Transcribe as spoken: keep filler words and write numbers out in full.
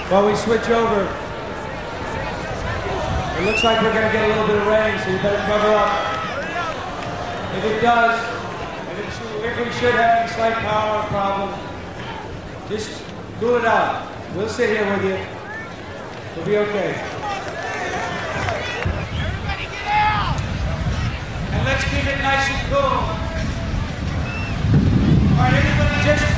While we switch over, it looks like we're going to get a little bit of rain, so you better cover up. If it does, if, it should, if we should have any slight power problem, just cool it out. We'll sit here with you. We'll be okay. Everybody get out! And let's keep it nice and cool. All right, everybody just